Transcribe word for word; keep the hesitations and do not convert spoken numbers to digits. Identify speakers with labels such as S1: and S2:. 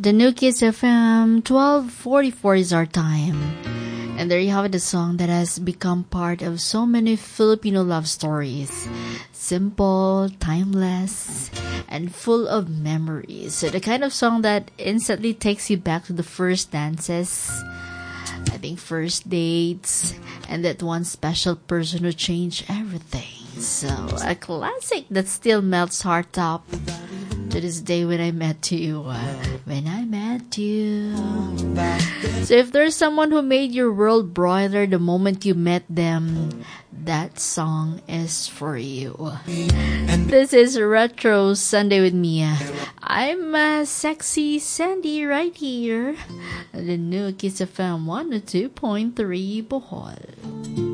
S1: The New Kids F M, twelve forty-four is our time. And there you have it, the song that has become part of so many Filipino love stories. Simple, timeless, and full of memories. So the kind of song that instantly takes you back to the first dances, I think first dates, and that one special person who changed everything. So a classic that still melts heart up to this day when I met you. When I met you. So if there's someone who made your world brighter the moment you met them, that song is for you. This is Retro Sunday with Mia. I'm uh, sexy Sandy right here. The New Kids F M one oh two point three Bohol.